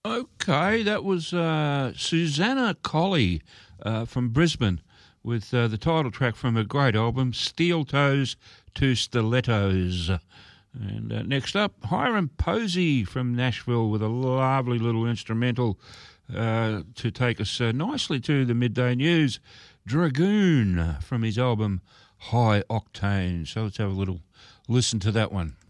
Okay, that was Susanna Colley from Brisbane with the title track from her great album, Steel Toes to Stilettos. And next up, Hiram Posey from Nashville with a lovely little instrumental to take us nicely to the midday news, Dragoon from his album High Octane. So let's have a little listen to that one.